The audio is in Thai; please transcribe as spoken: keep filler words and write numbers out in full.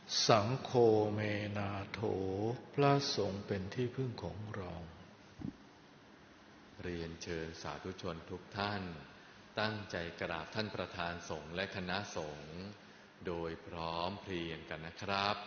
สังโฆเมนาโถพระสงฆ์เป็นที่พึ่งของเราเรียนเชิญสาธุชนทุกท่านตั้งใจกราบท่านประธานสงฆ์และคณะสงฆ์โดยพร้อมเพรียงกันนะครับ